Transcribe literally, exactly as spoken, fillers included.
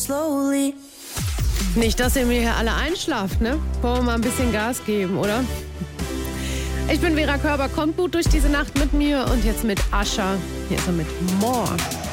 slowly. Nicht, dass ihr mir hier alle einschlaft, ne? Wollen wir mal ein bisschen Gas geben, oder? Ich bin Vera Körber, kommt gut durch diese Nacht mit mir und jetzt mit Usher. Hier ist er mit More.